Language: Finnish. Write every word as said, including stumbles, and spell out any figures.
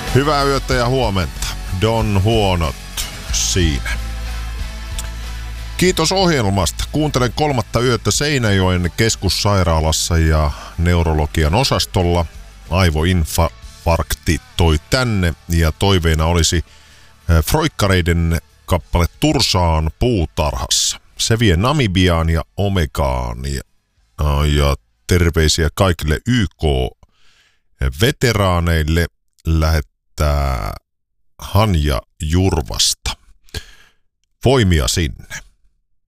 Hyvää yötä ja huomenta. Don Huonot siinä. Kiitos ohjelmasta. Kuuntelen kolmatta yötä Seinäjoen keskussairaalassa ja neurologian osastolla. Aivoinfarkti toi tänne ja toiveena olisi Froikkareiden kappale Tursaan puutarhassa. Se vie Namibiaan ja Omegaan ja, ja terveisiä kaikille Y K-veteraaneille lähettää Hanja Jurvasta. Voimia sinne.